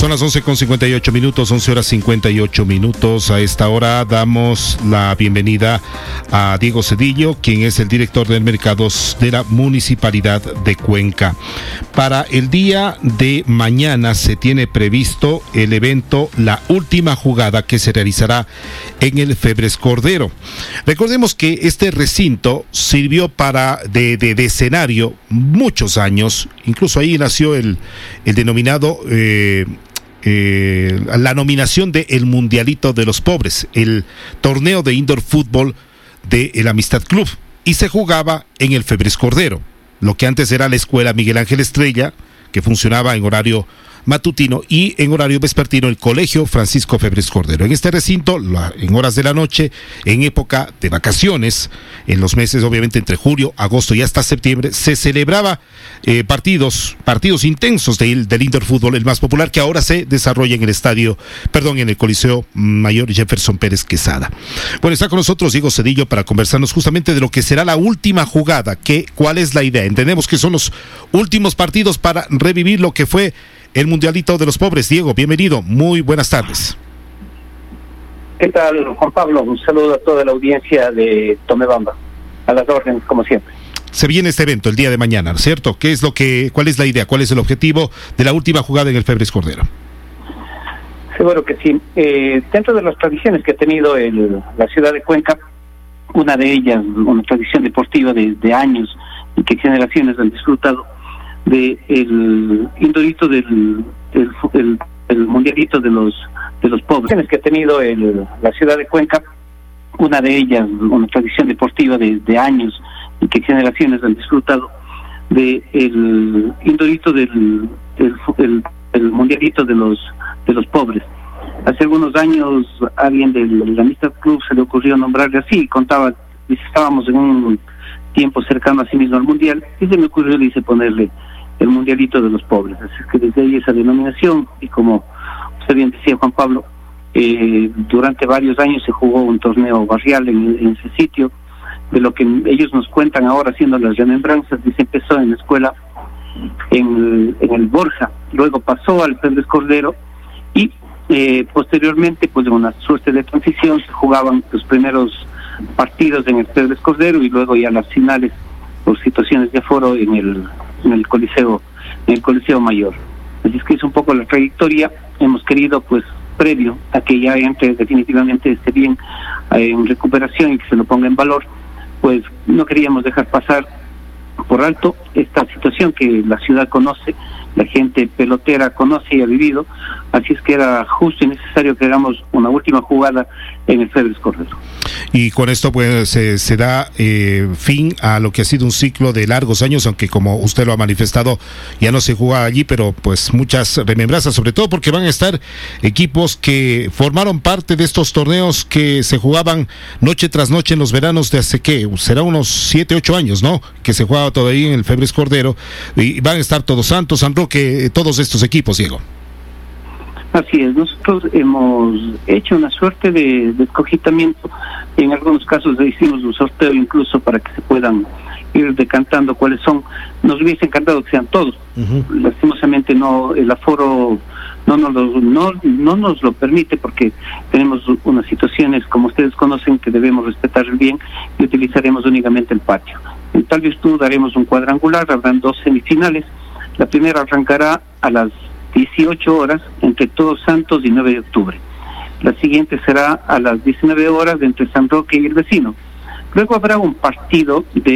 Son las 11:58, 11 horas 58 minutos. A esta hora damos la bienvenida a Diego Cedillo, quien es el director de mercados de la Municipalidad de Cuenca. Para el día de mañana se tiene previsto el evento La Última Jugada, que se realizará en el Febres Cordero. Recordemos que este recinto sirvió de escenario muchos años, incluso ahí nació el denominado la nominación de el Mundialito de los Pobres, el torneo de indoor fútbol de el Amistad Club, y se jugaba en el Febres Cordero, lo que antes era la escuela Miguel Ángel Estrella, que funcionaba en horario matutino, y en horario vespertino el Colegio Francisco Febres Cordero. En este recinto, en horas de la noche, en época de vacaciones, en los meses obviamente entre julio, agosto y hasta septiembre, se celebraba partidos intensos del indoor fútbol, el más popular, que ahora se desarrolla en el Coliseo Mayor Jefferson Pérez Quesada. Bueno, está con nosotros Diego Cedillo para conversarnos justamente de lo que será la última jugada. ¿Cuál es la idea? Entendemos que son los últimos partidos para revivir lo que fue el Mundialito de los Pobres. Diego, bienvenido, muy buenas tardes. ¿Qué tal, Juan Pablo? Un saludo a toda la audiencia de Tomebamba. A las órdenes, como siempre. Se viene este evento el día de mañana, ¿cierto? ¿Cuál es la idea? ¿Cuál es el objetivo de la última jugada en el Febres Cordero? Seguro que sí. Dentro de las tradiciones que ha tenido la ciudad de Cuenca, una de ellas, una tradición deportiva de años y que generaciones han disfrutado, de el indorito el mundialito de los pobres que ha tenido la ciudad de Cuenca, una de ellas, una tradición deportiva de años y que generaciones han disfrutado, de el indorito el mundialito de los pobres. Hace algunos años alguien del Amistad Club se le ocurrió nombrarle así, contaba, dice, estábamos en un tiempo cercano a sí mismo al mundial, y se me ocurrió, dice, ponerle el Mundialito de los Pobres. Así que desde ahí esa denominación, y como usted bien decía, Juan Pablo, durante varios años se jugó un torneo barrial en ese sitio. De lo que ellos nos cuentan ahora haciendo las remembranzas, dice, empezó en la escuela en el Borja, luego pasó al Febres Cordero, y posteriormente, pues en una suerte de transición, se jugaban los primeros partidos en el Febres Cordero y luego ya las finales por situaciones de aforo en el Coliseo Mayor. Así es que es un poco la trayectoria. Hemos querido, pues, previo a que ya entre definitivamente esté bien en recuperación y que se lo ponga en valor, pues no queríamos dejar pasar por alto esta situación que la ciudad conoce, la gente pelotera conoce y ha vivido. Así es que era justo y necesario que hagamos una última jugada en el Febres Cordero. Y con esto pues se da fin a lo que ha sido un ciclo de largos años, aunque como usted lo ha manifestado, ya no se juega allí, pero pues muchas remembranzas, sobre todo porque van a estar equipos que formaron parte de estos torneos que se jugaban noche tras noche en los veranos de hace, ¿qué? Será unos 7, 8 años, ¿no? Que se jugaba todavía en el Febres Cordero, y van a estar Todos Santos, San Roque, todos estos equipos, Diego. Así es, nosotros hemos hecho una suerte de escogitamiento. En algunos casos hicimos un sorteo incluso para que se puedan ir decantando cuáles son. Nos hubiese encantado que sean todos. Lastimosamente no, el aforo no nos lo permite, porque tenemos unas situaciones, como ustedes conocen, que debemos respetar bien, y utilizaremos únicamente el patio. En tal virtud haremos un cuadrangular, habrán 2 semifinales. La primera arrancará a las 18 horas entre Todos Santos y 9 de octubre. La siguiente será a las 19 horas entre San Roque y el vecino. Luego habrá un partido de